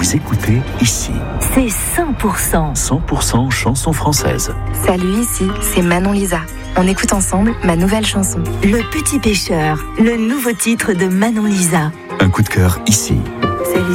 Vous écoutez ici. C'est 100%. 100% chanson française. Salut, ici, c'est Manon Lisa. On écoute ensemble ma nouvelle chanson. Le Petit Pêcheur, le nouveau titre de Manon Lisa. Un coup de cœur ici.